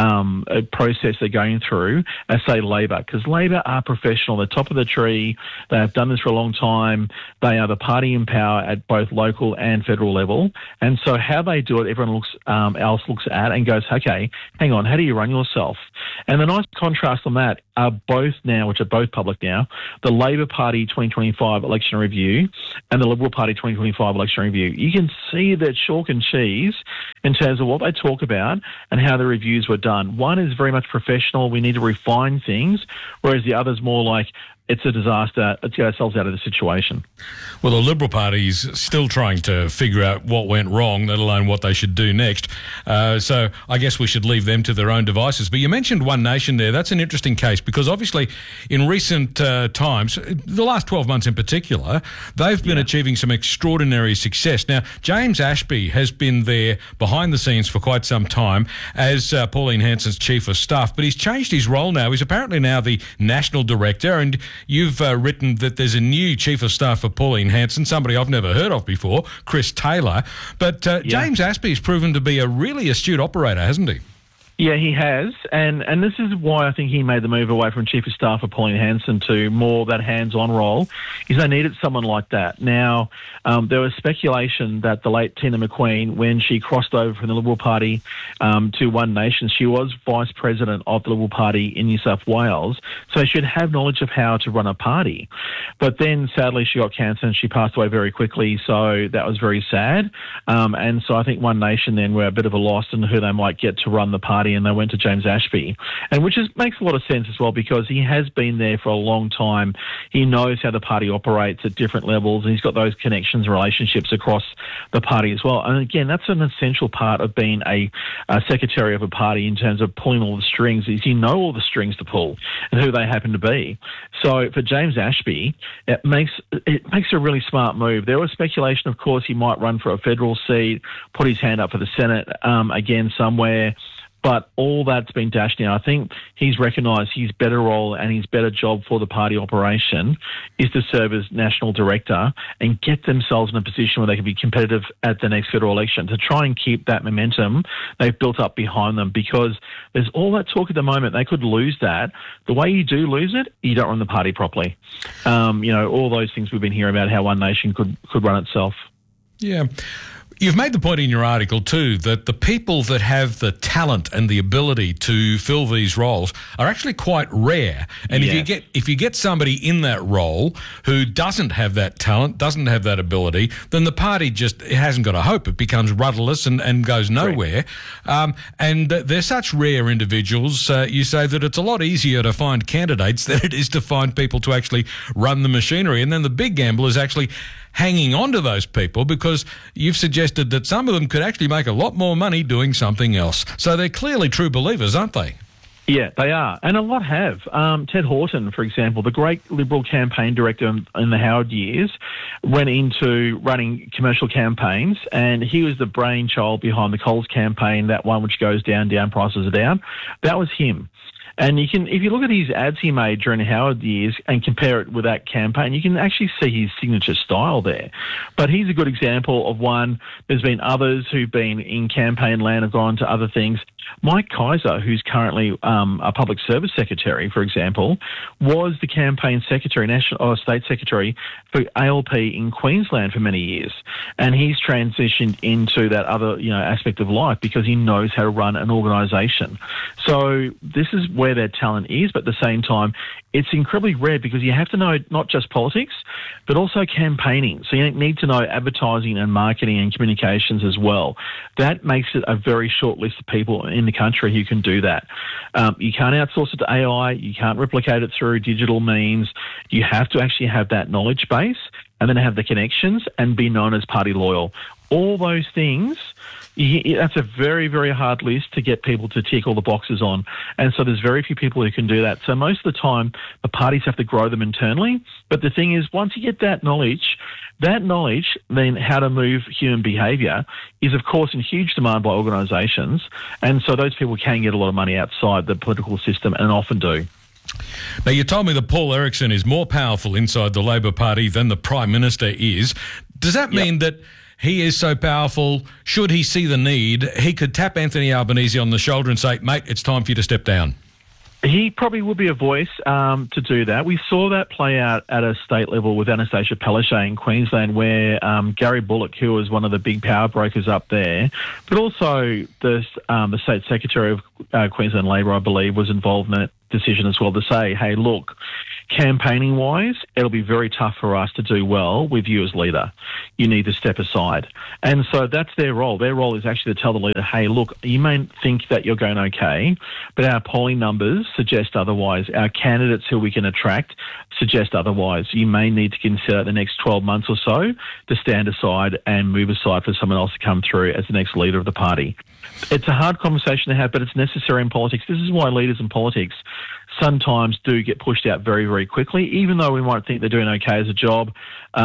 S8: process they're going through as, say, Labor. Because Labor are professional. They're top of the tree. They have done this for a long time. They are the party in power at both local and federal level. And so how they do it, everyone else looks at and goes, okay, hang on, how do you run yourself? And the nice contrast on that are both now, which are both public now, the Labor Party 2025 election review and the Liberal Party 2025 election review. You can see that chalk and cheese in terms of what they talk about and how the reviews were done. One is very much professional. We need to refine things, whereas the other's more like, it's a disaster. Let's get ourselves out of the situation.
S12: Well, the Liberal Party's still trying to figure out what went wrong, let alone what they should do next. So I guess we should leave them to their own devices. But you mentioned One Nation there. That's an interesting case because obviously in recent times, the last 12 months in particular, they've been achieving some extraordinary success. Now, James Ashby has been there behind the scenes for quite some time as Pauline Hanson's Chief of Staff, but he's changed his role now. He's apparently now the National Director, and you've written that there's a new Chief of Staff for Pauline Hanson, somebody I've never heard of before, Chris Taylor. But James Ashby's proven to be a really astute operator, hasn't he?
S8: Yeah, he has, and this is why I think he made the move away from Chief of Staff for Pauline Hanson to more that hands-on role, is they needed someone like that. Now, there was speculation that the late Tina McQueen, when she crossed over from the Liberal Party to One Nation, she was Vice President of the Liberal Party in New South Wales, so she'd have knowledge of how to run a party. But then, sadly, she got cancer and she passed away very quickly, so that was very sad. And so I think One Nation then were a bit of a loss in who they might get to run the party, and they went to James Ashby, and which makes a lot of sense as well because he has been there for a long time. He knows how the party operates at different levels, and he's got those connections and relationships across the party as well. And again, that's an essential part of being a secretary of a party in terms of pulling all the strings, is you know all the strings to pull and who they happen to be. So for James Ashby, it makes a really smart move. There was speculation, of course, he might run for a federal seat, put his hand up for the Senate again somewhere. But all that's been dashed now. I think he's recognised his better role and his better job for the party operation is to serve as national director and get themselves in a position where they can be competitive at the next federal election, to try and keep that momentum they've built up behind them, because there's all that talk at the moment. They could lose that. The way you do lose it, you don't run the party properly. All those things we've been hearing about how One Nation could run itself.
S12: Yeah. You've made the point in your article too that the people that have the talent and the ability to fill these roles are actually quite rare. And if you get somebody in that role who doesn't have that talent, doesn't have that ability, then the party just hasn't got a hope. It becomes rudderless and goes nowhere. And they're such rare individuals. You say that it's a lot easier to find candidates than it is to find people to actually run the machinery. And then the big gamble is actually hanging on to those people, because you've suggested that some of them could actually make a lot more money doing something else. So they're clearly true believers, aren't they?
S8: Yeah, they are. And a lot have. Ted Horton, for example, the great Liberal campaign director in the Howard years, went into running commercial campaigns, and he was the brainchild behind the Coles campaign, that one which goes down, prices are down. That was him. And if you look at his ads he made during the Howard years and compare it with that campaign, you can actually see his signature style there. But he's a good example of one. There's been others who've been in campaign land, have gone to other things. Mike Kaiser, who's currently a public service secretary, for example, was the campaign secretary, state secretary for ALP in Queensland for many years. And he's transitioned into that other aspect of life because he knows how to run an organisation. So this is where their talent is, but at the same time, it's incredibly rare because you have to know not just politics, but also campaigning. So you need to know advertising and marketing and communications as well. That makes it a very short list of people in the country who can do that. You can't outsource it to AI. You can't replicate it through digital means. You have to actually have that knowledge base and then have the connections and be known as party loyal. All those things That's a very, very hard list to get people to tick all the boxes on. And so there's very few people who can do that. So most of the time, the parties have to grow them internally. But the thing is, once you get that knowledge, then how to move human behaviour is, of course, in huge demand by organisations. And so those people can get a lot of money outside the political system and often do.
S12: Now, you told me that Paul Erickson is more powerful inside the Labor Party than the Prime Minister is. Does that mean that he is so powerful, should he see the need, he could tap Anthony Albanese on the shoulder and say, mate, it's time for you to step down?
S8: He probably would be a voice to do that. We saw that play out at a state level with Anastasia Palaszczuk in Queensland, where Gary Bullock, who was one of the big power brokers up there, but also the State Secretary of Queensland Labor, I believe, was involved in that decision as well, to say, hey, look, campaigning-wise, it'll be very tough for us to do well with you as leader. You need to step aside. And so that's their role. Their role is actually to tell the leader, hey, look, you may think that you're going okay, but our polling numbers suggest otherwise. Our candidates who we can attract suggest otherwise. You may need to consider the next 12 months or so to stand aside and move aside for someone else to come through as the next leader of the party. It's a hard conversation to have, but it's necessary in politics. This is why leaders in politics sometimes do get pushed out very, very quickly, even though we might think they're doing okay as a job,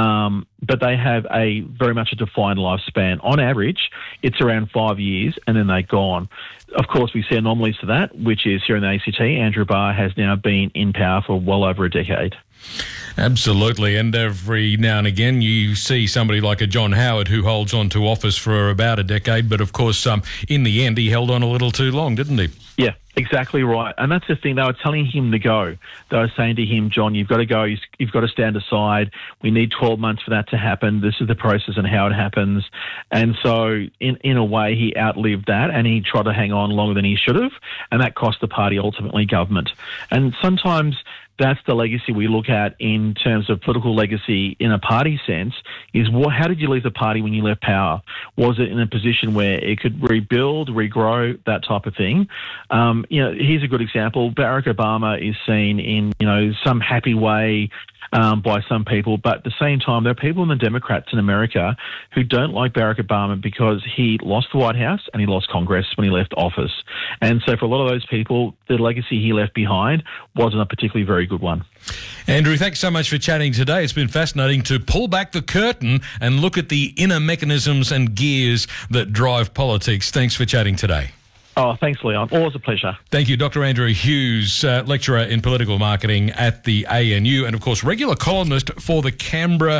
S8: but they have a very much a defined lifespan. On average, it's around 5 years and then they're gone. Of course, we see anomalies to that, which is here in the ACT, Andrew Barr has now been in power for well over a decade.
S12: Absolutely, and every now and again you see somebody like a John Howard who holds on to office for about a decade, but of course in the end he held on a little too long, didn't he?
S8: Yeah, exactly right. And that's the thing, they were telling him to go. They were saying to him, John, you've got to go, you've got to stand aside. We need 12 months for that to happen. This is the process and how it happens. And so in a way he outlived that and he tried to hang on longer than he should have, and that cost the party ultimately government. And sometimes that's the legacy we look at in terms of political legacy in a party sense, is how did you leave the party when you left power? Was it in a position where it could rebuild, regrow, that type of thing? Here's a good example. Barack Obama is seen in, some happy way by some people, but at the same time, there are people in the Democrats in America who don't like Barack Obama because he lost the White House and he lost Congress when he left office. And so for a lot of those people, the legacy he left behind wasn't a particularly very good one.
S12: Andrew, thanks so much for chatting today. It's been fascinating to pull back the curtain and look at the inner mechanisms and gears that drive politics. Thanks for chatting today.
S8: Oh, thanks, Leon. Always a pleasure.
S12: Thank you, Dr. Andrew Hughes, lecturer in political marketing at the ANU and, of course, regular columnist for the Canberra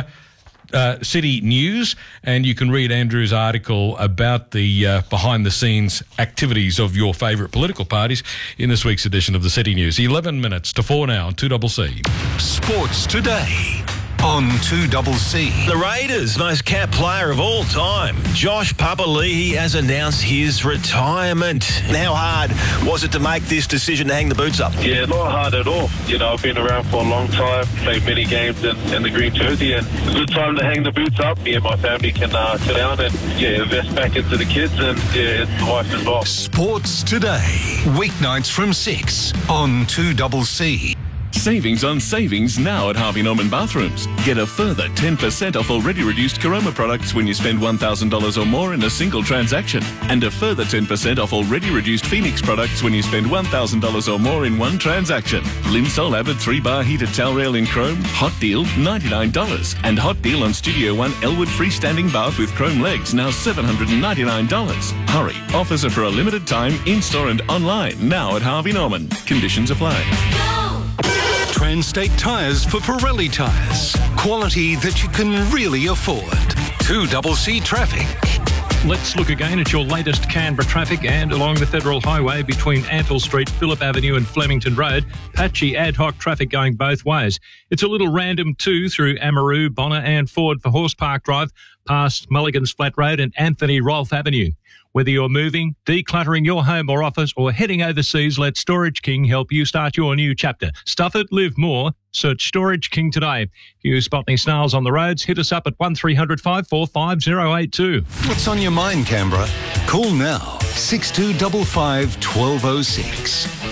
S12: City News. And you can read Andrew's article about the behind-the-scenes activities of your favourite political parties in this week's edition of the City News. 11 minutes to 4 now on 2CC.
S5: Sports Today on 2CC.
S3: The Raiders' most capped player of all time, Josh Papali'i, has announced his retirement. How hard was it to make this decision to hang the boots up?
S9: Yeah, not hard at all. I've been around for a long time, played many games in the green jersey, and it's a good time to hang the boots up. Me and my family can sit down and invest back into the kids and it's life as well.
S5: Sports Today, weeknights from 6 on 2CC.
S7: Savings on savings now at Harvey Norman Bathrooms. Get a further 10% off already reduced Caroma products when you spend $1,000 or more in a single transaction. And a further 10% off already reduced Phoenix products when you spend $1,000 or more in one transaction. Linsol Avid 3-bar heated towel rail in chrome, hot deal $99. And hot deal on Studio One Elwood freestanding bath with chrome legs, now $799. Hurry, offers are for a limited time, in-store and online, now at Harvey Norman. Conditions apply.
S5: Trans-State Tyres for Pirelli Tyres. Quality that you can really afford. 2CC Traffic.
S6: Let's look again at your latest Canberra traffic, and along the Federal Highway between Antle Street, Phillip Avenue and Flemington Road, patchy ad hoc traffic going both ways. It's a little random too through Amaroo, Bonner and Ford for Horse Park Drive, past Mulligan's Flat Road and Anthony Rolfe Avenue. Whether you're moving, decluttering your home or office, or heading overseas, let Storage King help you start your new chapter. Stuff it, live more. Search Storage King today. If you spot any snails on the roads, hit us up at 1300 545 082.
S5: What's on your mind, Canberra? Call now, 6255 1206.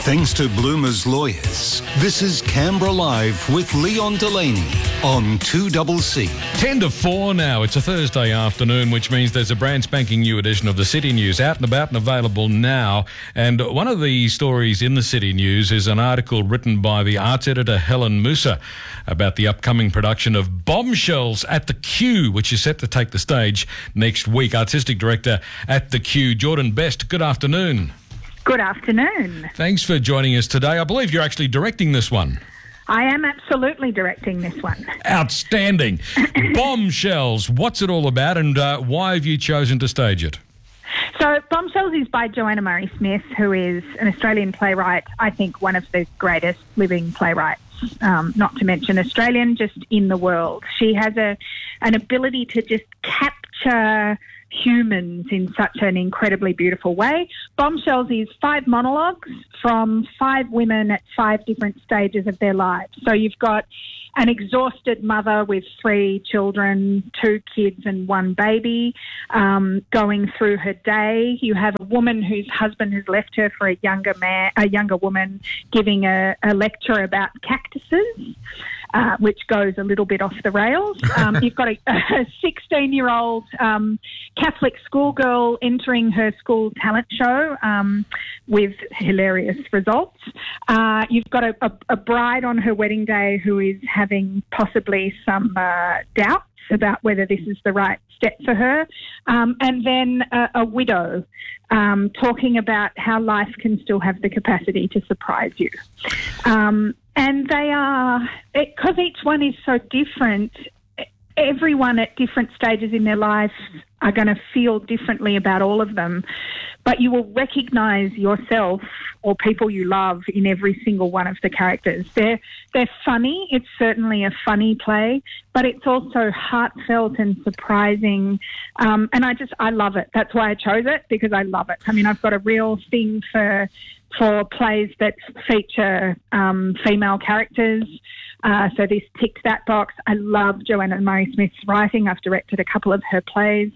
S5: Thanks to Bloomer's lawyers, this is Canberra Live with Leon Delaney on 2CC.
S12: 10 to 4 now. It's a Thursday afternoon, which means there's a brand spanking new edition of the City News out and about and available now. And one of the stories in the City News is an article written by the arts editor Helen Musa about the upcoming production of Bombshells at the Q, which is set to take the stage next week. Artistic director at the Q, Jordan Best. Good afternoon.
S10: Good afternoon.
S12: Thanks for joining us today. I believe you're actually directing this one.
S10: I am absolutely directing this one.
S12: Outstanding. Bombshells, what's it all about and why have you chosen to stage it?
S10: So Bombshells is by Joanna Murray Smith, who is an Australian playwright, I think one of the greatest living playwrights, not to mention Australian, just in the world. She has an ability to just capture humans in such an incredibly beautiful way. Bombshells is 5 monologues from 5 women at 5 different stages of their lives. So you've got an exhausted mother with 3 children, 2 kids and 1 baby, going through her day. You have a woman whose husband has left her for a younger woman, giving a lecture about cactuses. Which goes a little bit off the rails. You've got a 16-year-old Catholic schoolgirl entering her school talent show with hilarious results. You've got a bride on her wedding day who is having possibly some doubts about whether this is the right step for her. And then a widow talking about how life can still have the capacity to surprise you. And they are, because each one is so different, everyone at different stages in their life are going to feel differently about all of them. But you will recognise yourself or people you love in every single one of the characters. They're funny. It's certainly a funny play, but it's also heartfelt and surprising. And I love it. That's why I chose it, because I love it. I mean, I've got a real thing for plays that feature female characters. So this ticked that box. I love Joanna Murray Smith's writing. I've directed a couple of her plays.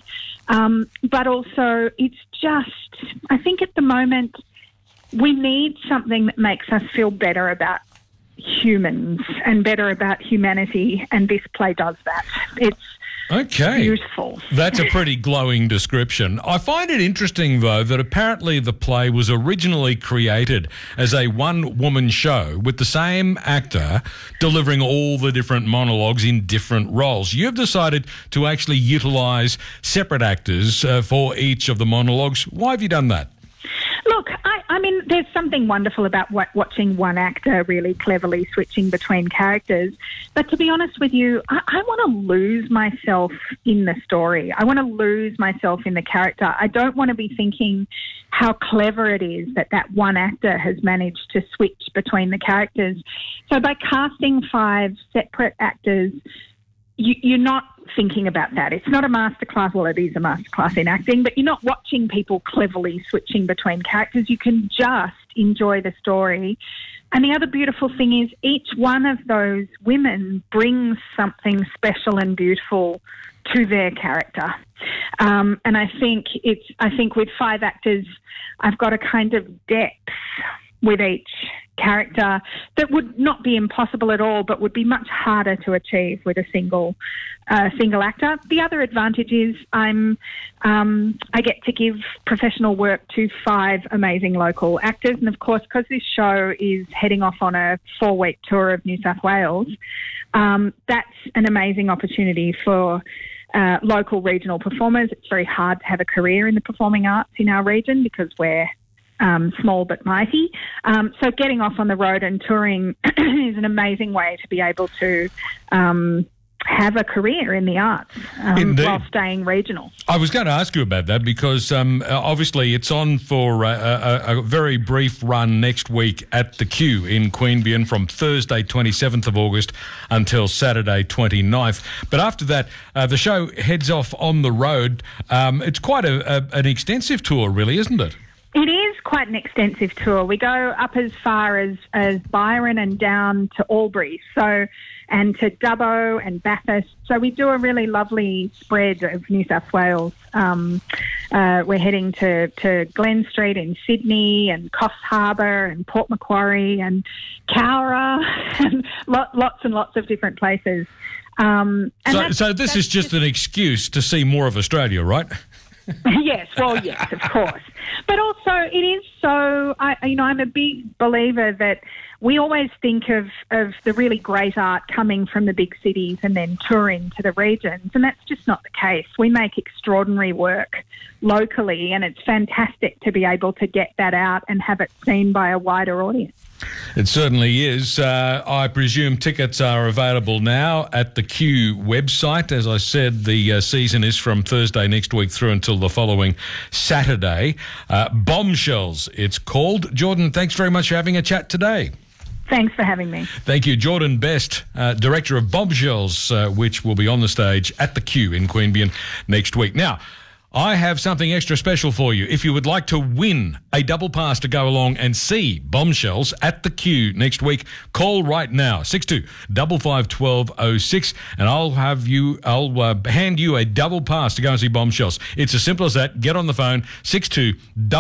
S10: But also it's just, I think at the moment we need something that makes us feel better about humans and better about humanity, and this play does that. It's beautiful.
S12: That's a pretty glowing description. I find it interesting, though, that apparently the play was originally created as a one-woman show with the same actor delivering all the different monologues in different roles. You've decided to actually utilise separate actors for each of the monologues. Why have you done that?
S10: Look, I mean, there's something wonderful about watching one actor really cleverly switching between characters. But to be honest with you, I want to lose myself in the story. I want to lose myself in the character. I don't want to be thinking how clever it is that one actor has managed to switch between the characters. So by casting 5 separate actors, you're not thinking about that. It's not a masterclass. Well, it is a masterclass in acting, but you're not watching people cleverly switching between characters. You can just enjoy the story. And the other beautiful thing is each one of those women brings something special and beautiful to their character. And I think with 5 actors, I've got a kind of depth with each character that would not be impossible at all, but would be much harder to achieve with a single actor. The other advantage is I get to give professional work to 5 amazing local actors, and of course, because this show is heading off on a 4-week tour of New South Wales, that's an amazing opportunity for local regional performers. It's very hard to have a career in the performing arts in our region because we're small but mighty. So getting off on the road and touring is an amazing way to be able to have a career in the arts while staying regional.
S12: I was going to ask you about that because obviously it's on for a very brief run next week at the Q in Queanbeyan from Thursday 27th of August until Saturday 29th. But after that, the show heads off on the road. It's quite an extensive tour, really, isn't it?
S10: It is quite an extensive tour. We go up as far as Byron and down to Albury, and to Dubbo and Bathurst. So we do a really lovely spread of New South Wales. We're heading to Glen Street in Sydney and Coffs Harbour and Port Macquarie and Cowra and lots and lots of different places.
S12: So this is just an excuse to see more of Australia, right?
S10: Yes, of course. But also it is so, I'm a big believer that we always think of the really great art coming from the big cities and then touring to the regions, and that's just not the case. We make extraordinary work locally, and it's fantastic to be able to get that out and have it seen by a wider audience.
S12: It certainly is. I presume tickets are available now at the Q website. As I said, the season is from Thursday next week through until the following Saturday. Bombshells, it's called. Jordan, thanks very much for having a chat today.
S10: Thanks for having me.
S12: Thank you. Jordan Best, Director of Bombshells, which will be on the stage at the Q in Queanbeyan next week. Now, I have something extra special for you. If you would like to win a double pass to go along and see Bombshells at the Q next week, call right now, 62 55 1206, and I'll hand you a double pass to go and see Bombshells. It's as simple as that. Get on the phone, 62